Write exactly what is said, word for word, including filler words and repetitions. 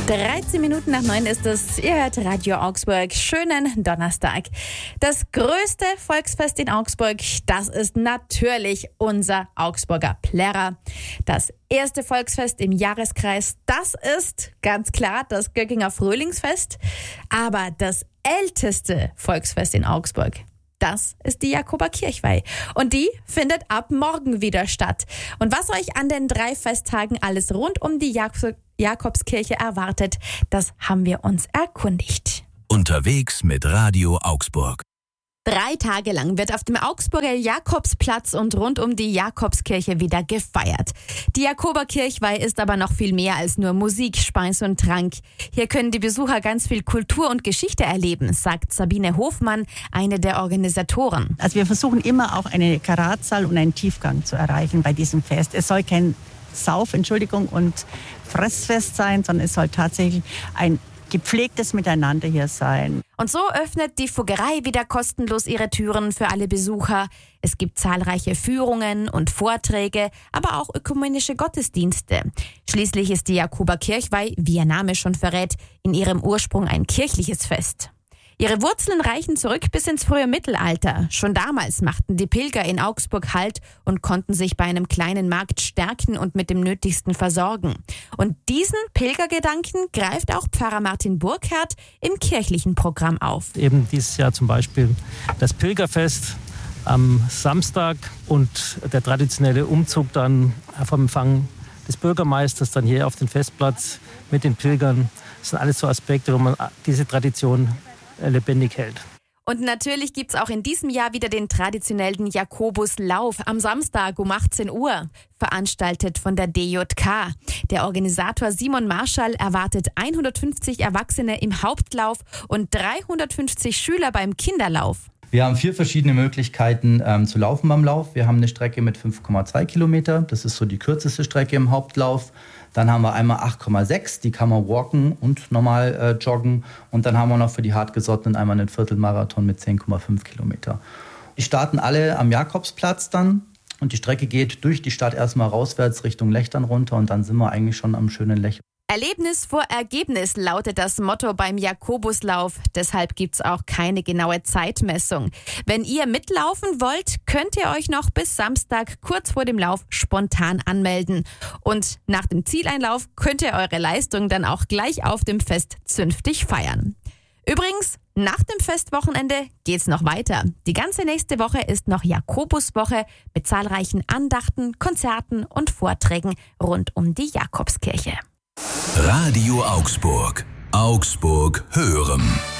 dreizehn Minuten nach neun ist es. Ihr hört Radio Augsburg. Schönen Donnerstag. Das größte Volksfest in Augsburg, das ist natürlich unser Augsburger Plärrer. Das erste Volksfest im Jahreskreis, das ist ganz klar das Göckinger Frühlingsfest. Aber das älteste Volksfest in Augsburg, das ist die Jakoberkirchweih. Und die findet ab morgen wieder statt. Und was euch an den drei Festtagen alles rund um die Jak- Jakobskirche erwartet, das haben wir uns erkundigt. Unterwegs mit Radio Augsburg. Drei Tage lang wird auf dem Augsburger Jakobsplatz und rund um die Jakobskirche wieder gefeiert. Die Jakoberkirchweih ist aber noch viel mehr als nur Musik, Speis und Trank. Hier können die Besucher ganz viel Kultur und Geschichte erleben, sagt Sabine Hofmann, eine der Organisatoren. Also wir versuchen immer auch eine Karatzahl und einen Tiefgang zu erreichen bei diesem Fest. Es soll kein Sauf, Entschuldigung, und Fressfest sein, sondern es soll tatsächlich ein gepflegtes Miteinander hier sein. Und so öffnet die Fuggerei wieder kostenlos ihre Türen für alle Besucher. Es gibt zahlreiche Führungen und Vorträge, aber auch ökumenische Gottesdienste. Schließlich ist die Jakoberkirchweih, wie ihr Name schon verrät, in ihrem Ursprung ein kirchliches Fest. Ihre Wurzeln reichen zurück bis ins frühe Mittelalter. Schon damals machten die Pilger in Augsburg Halt und konnten sich bei einem kleinen Markt stärken und mit dem Nötigsten versorgen. Und diesen Pilgergedanken greift auch Pfarrer Martin Burkhardt im kirchlichen Programm auf. Eben dieses Jahr zum Beispiel das Pilgerfest am Samstag und der traditionelle Umzug dann vom Empfang des Bürgermeisters dann hier auf den Festplatz mit den Pilgern. Das sind alles so Aspekte, wo man diese Tradition lebendig hält. Und natürlich gibt's auch in diesem Jahr wieder den traditionellen Jakobuslauf am Samstag um achtzehn Uhr, veranstaltet von der D J K. Der Organisator Simon Marschall erwartet hundertfünfzig Erwachsene im Hauptlauf und dreihundertfünfzig Schüler beim Kinderlauf. Wir haben vier verschiedene Möglichkeiten ähm, zu laufen beim Lauf. Wir haben eine Strecke mit fünf Komma zwei Kilometer, das ist so die kürzeste Strecke im Hauptlauf. Dann haben wir einmal acht Komma sechs, die kann man walken und normal äh, joggen. Und dann haben wir noch für die Hartgesottenen einmal einen Viertelmarathon mit zehn Komma fünf Kilometer. Die starten alle am Jakobsplatz dann und die Strecke geht durch die Stadt erstmal rauswärts Richtung Lechtern runter und dann sind wir eigentlich schon am schönen Lech. Erlebnis vor Ergebnis lautet das Motto beim Jakobuslauf. Deshalb gibt's auch keine genaue Zeitmessung. Wenn ihr mitlaufen wollt, könnt ihr euch noch bis Samstag kurz vor dem Lauf spontan anmelden. Und nach dem Zieleinlauf könnt ihr eure Leistung dann auch gleich auf dem Fest zünftig feiern. Übrigens, nach dem Festwochenende geht's noch weiter. Die ganze nächste Woche ist noch Jakobuswoche mit zahlreichen Andachten, Konzerten und Vorträgen rund um die Jakobskirche. Radio Augsburg. Augsburg hören.